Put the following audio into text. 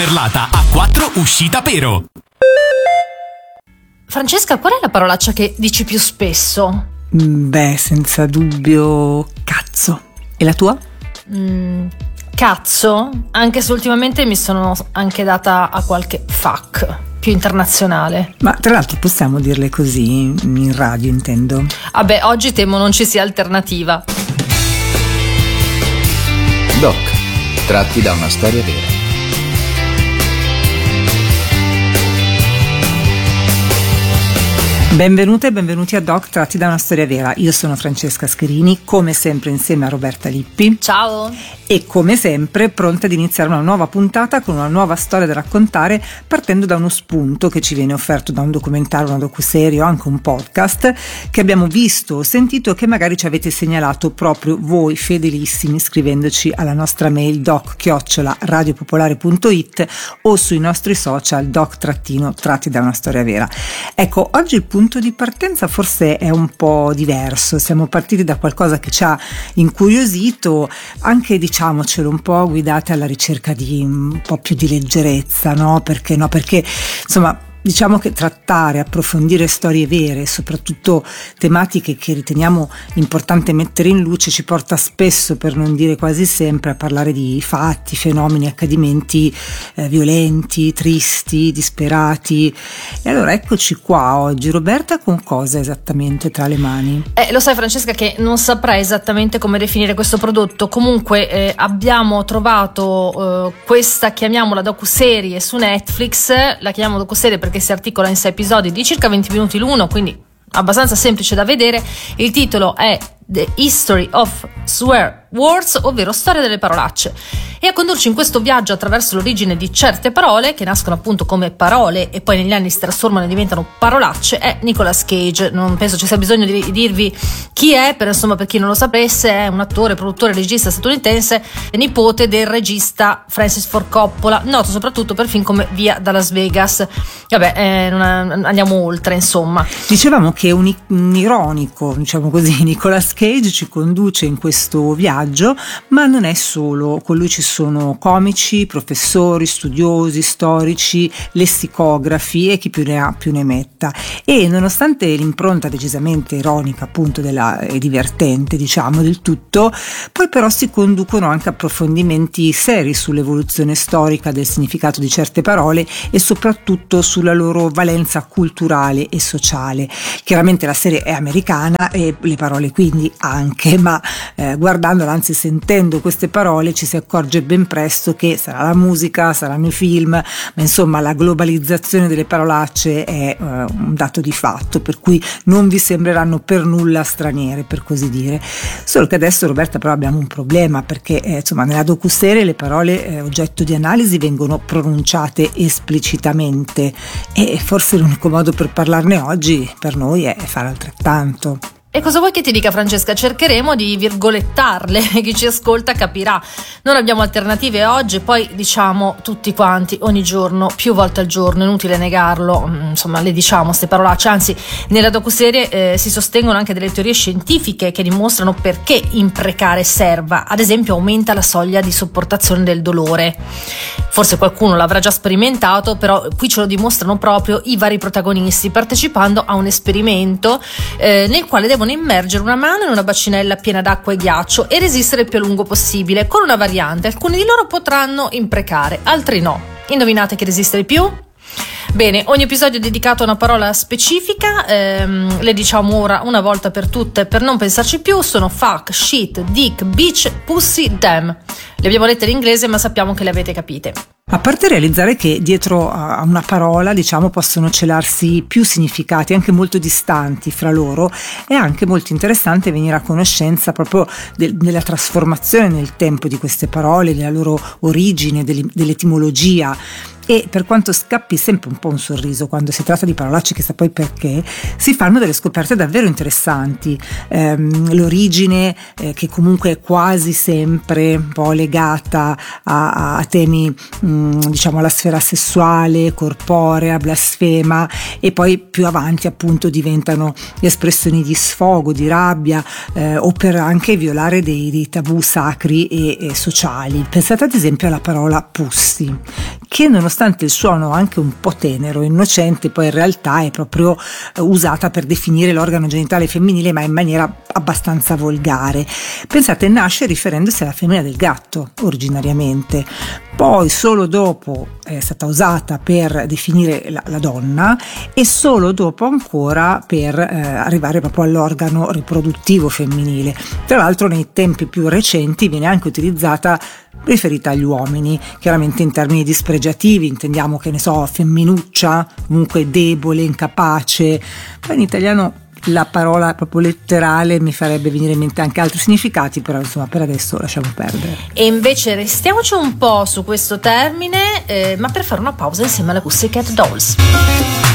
Perlata a 4 uscita pero. Francesca, qual è la parolaccia che dici più spesso? Beh, senza dubbio cazzo. E la tua? Cazzo, anche se ultimamente mi sono anche data a qualche fuck più internazionale. Ma tra l'altro possiamo dirle così in radio, intendo. Vabbè, oggi temo non ci sia alternativa. Doc, tratti da una storia vera. Benvenute e benvenuti a Doc, tratti da una storia vera. Io sono Francesca Scherini, come sempre insieme a Roberta Lippi. Ciao! E come sempre pronta ad iniziare una nuova puntata con una nuova storia da raccontare, partendo da uno spunto che ci viene offerto da un documentario, una docuserie o anche un podcast che abbiamo visto o sentito, che magari ci avete segnalato proprio voi fedelissimi scrivendoci alla nostra mail doc@radiopopolare.it o sui nostri social doc-tratti da una storia vera. Ecco, oggi il punto di partenza forse è un po' diverso. Siamo partiti da qualcosa che ci ha incuriosito, anche diciamocelo un po' guidate alla ricerca di un po' più di leggerezza, no? Perché no? Perché insomma, diciamo che trattare, approfondire storie vere, soprattutto tematiche che riteniamo importante mettere in luce, ci porta spesso, per non dire quasi sempre, a parlare di fatti, fenomeni, accadimenti violenti, tristi, disperati. E allora eccoci qua oggi, Roberta, con cosa esattamente tra le mani? Lo sai, Francesca, che non saprei esattamente come definire questo prodotto. Comunque abbiamo trovato questa, chiamiamola docuserie su Netflix. La chiamiamo docuserie perché si articola in 6 episodi di circa 20 minuti l'uno, quindi abbastanza semplice da vedere. Il titolo è The History of Swear Words, ovvero storia delle parolacce, e a condurci in questo viaggio attraverso l'origine di certe parole che nascono appunto come parole e poi negli anni si trasformano e diventano parolacce è Nicolas Cage. Non penso ci sia bisogno di dirvi chi è, per chi non lo sapesse. È un attore, produttore, regista statunitense, nipote del regista Francis Ford Coppola, noto soprattutto per film come Via da Las Vegas. Vabbè, andiamo oltre, insomma. Dicevamo che un ironico, diciamo così, Nicolas Cage ci conduce in questo viaggio, ma non è solo. Con lui ci sono comici, professori, studiosi, storici, lessicografi e chi più ne ha più ne metta. E nonostante l'impronta decisamente ironica, appunto, e divertente, diciamo, del tutto, poi però si conducono anche approfondimenti seri sull'evoluzione storica del significato di certe parole e soprattutto sulla loro valenza culturale e sociale. Chiaramente la serie è americana e le parole quindi anche, ma guardandola, anzi sentendo queste parole, ci si accorge ben presto che sarà la musica, saranno i film, ma insomma la globalizzazione delle parolacce è un dato di fatto, per cui non vi sembreranno per nulla straniere, per così dire. Solo che adesso, Roberta, però abbiamo un problema, perché insomma nella docuserie le parole oggetto di analisi vengono pronunciate esplicitamente e forse l'unico modo per parlarne oggi per noi è fare altrettanto. E cosa vuoi che ti dica, Francesca? Cercheremo di virgolettarle, chi ci ascolta capirà. Non abbiamo alternative oggi, poi diciamo tutti quanti ogni giorno, più volte al giorno, inutile negarlo, insomma le diciamo queste parolacce. Anzi, nella docuserie si sostengono anche delle teorie scientifiche che dimostrano perché imprecare serva. Ad esempio, aumenta la soglia di sopportazione del dolore. Forse qualcuno l'avrà già sperimentato, però qui ce lo dimostrano proprio i vari protagonisti, partecipando a un esperimento nel quale devono immergere una mano in una bacinella piena d'acqua e ghiaccio e resistere il più a lungo possibile, con una variante: alcuni di loro potranno imprecare, altri no. Indovinate chi resiste di più? Bene, ogni episodio è dedicato a una parola specifica, le diciamo ora una volta per tutte per non pensarci più. Sono fuck, shit, dick, bitch, pussy, damn. Le abbiamo lette in inglese, ma sappiamo che le avete capite. A parte realizzare che dietro a una parola, diciamo, possono celarsi più significati anche molto distanti fra loro, è anche molto interessante venire a conoscenza proprio della trasformazione nel tempo di queste parole, della loro origine, dell'etimologia. E per quanto scappi sempre un po' un sorriso quando si tratta di parolacce, chissà poi perché, si fanno delle scoperte davvero interessanti. L'origine che comunque è quasi sempre un po' legata a temi diciamo alla sfera sessuale, corporea, blasfema, e poi più avanti appunto diventano espressioni di sfogo, di rabbia, o per anche violare dei tabù sacri e sociali. Pensate ad esempio alla parola pussy, che nonostante il suono anche un po' tenero, innocente, poi in realtà è proprio usata per definire l'organo genitale femminile, ma in maniera abbastanza volgare. Pensate, nasce riferendosi alla femmina del gatto originariamente, poi solo dopo è stata usata per definire la donna e solo dopo ancora per arrivare proprio all'organo riproduttivo femminile. Tra l'altro nei tempi più recenti viene anche utilizzata riferita agli uomini, chiaramente in termini dispregiativi, intendiamo, che ne so, femminuccia, comunque debole, incapace. Poi in italiano la parola proprio letterale mi farebbe venire in mente anche altri significati, però insomma per adesso lasciamo perdere. E invece restiamoci un po' su questo termine, ma per fare una pausa insieme alle Pussycat Dolls.